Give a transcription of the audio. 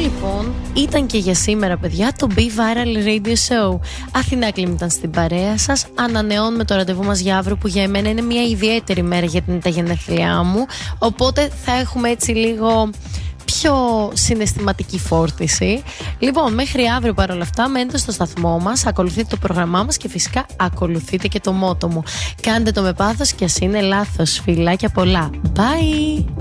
λοιπόν ήταν και για σήμερα, παιδιά, το Be Viral Radio Show. Αθηνά Κλίμ ήταν στην παρέα σας. Ανανεώνουμε το ραντεβού μας για αύριο, που για εμένα είναι μια ιδιαίτερη μέρα γιατί είναι τα γενέθλιά μου. Οπότε θα έχουμε έτσι λίγο πιο συναισθηματική φόρτιση. Λοιπόν, μέχρι αύριο παρόλα αυτά, μένετε στο σταθμό μας, ακολουθείτε το πρόγραμμά μας και φυσικά ακολουθείτε και το μότο μου. Κάντε το με πάθος και ας είναι λάθος. Φιλάκια πολλά. Bye!